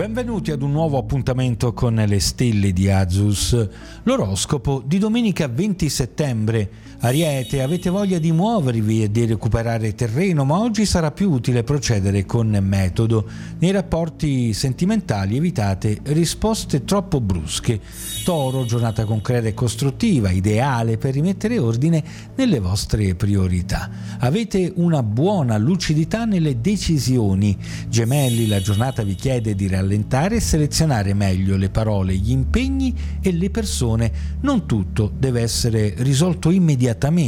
Benvenuti ad un nuovo appuntamento con le stelle di Azus, l'oroscopo di domenica 20 settembre. Ariete, avete voglia di muovervi e di recuperare terreno, ma oggi sarà più utile procedere con metodo. Nei rapporti sentimentali evitate risposte troppo brusche. Toro, giornata concreta e costruttiva, ideale per rimettere ordine nelle vostre priorità. Avete una buona lucidità nelle decisioni. Gemelli, la giornata vi chiede di rallentare e selezionare meglio le parole, gli impegni e le persone. Non tutto deve essere risolto immediatamente.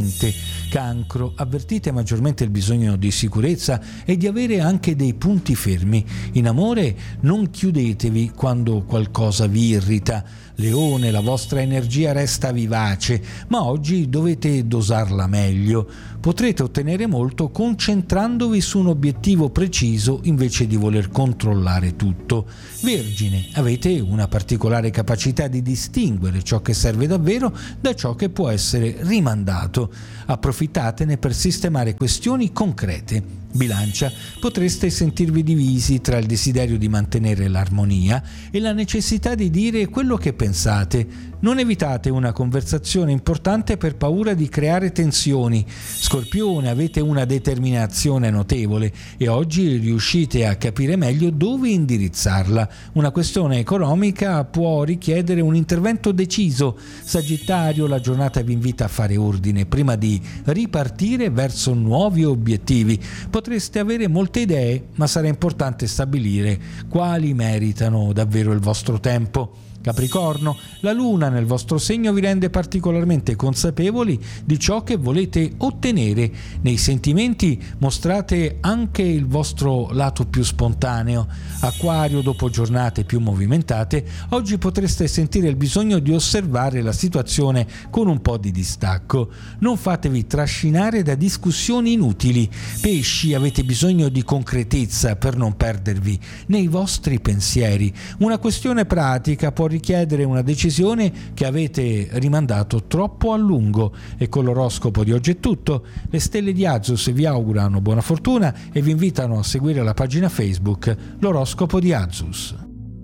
Cancro, avvertite maggiormente il bisogno di sicurezza e di avere anche dei punti fermi. In amore non chiudetevi quando qualcosa vi irrita. Leone, la vostra energia resta vivace, ma oggi dovete dosarla meglio. Potrete ottenere molto concentrandovi su un obiettivo preciso invece di voler controllare tutto. Vergine, avete una particolare capacità di distinguere ciò che serve davvero da ciò che può essere rimandato. Approfittatene per sistemare questioni concrete. Bilancia, potreste sentirvi divisi tra il desiderio di mantenere l'armonia e la necessità di dire quello che pensate. Non evitate una conversazione importante per paura di creare tensioni. Scorpione, avete una determinazione notevole e oggi riuscite a capire meglio dove indirizzarla. Una questione economica può richiedere un intervento deciso. Sagittario, la giornata vi invita a fare ordine prima di ripartire verso nuovi obiettivi. Potreste avere molte idee, ma sarà importante stabilire quali meritano davvero il vostro tempo. Capricorno, la luna nel vostro segno vi rende particolarmente consapevoli di ciò che volete ottenere. Nei sentimenti mostrate anche il vostro lato più spontaneo. Acquario, dopo giornate più movimentate, oggi potreste sentire il bisogno di osservare la situazione con un po' di distacco. Non fatevi trascinare da discussioni inutili. Pesci, avete bisogno di concretezza per non perdervi nei vostri pensieri. Una questione pratica può richiedere una decisione che avete rimandato troppo a lungo. E con l'oroscopo di oggi è tutto. Le stelle di Azus vi augurano buona fortuna e vi invitano a seguire la pagina Facebook L'oroscopo di Azus.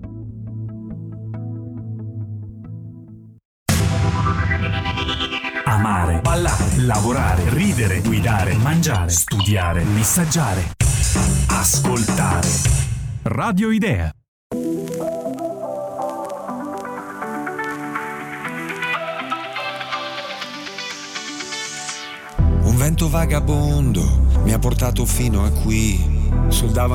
Amare, ballare, lavorare, ridere, guidare, mangiare, studiare, messaggiare, ascoltare. Radio Idea. Un vento vagabondo mi ha portato fino a qui, sul davanti